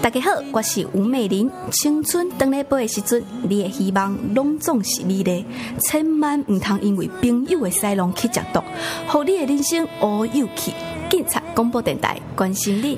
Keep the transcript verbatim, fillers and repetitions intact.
大家好，我是吴美玲。青春当咧飞的时阵，你的希望拢总是美丽，千万唔通因为朋友的使弄去食毒，互你的人生乌有去。警察广播电台关心你。